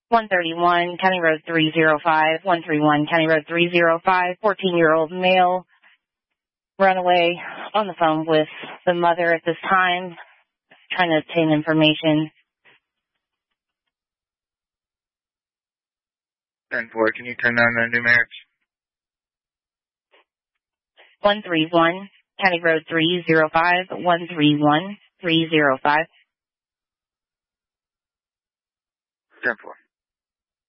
131 County Road 305, 131 County Road 305, 14-year-old male runaway on the phone with the mother at this time, trying to obtain information. 10-4, can you turn on the numerics? 131 County Road 305, 131 305. 10-4.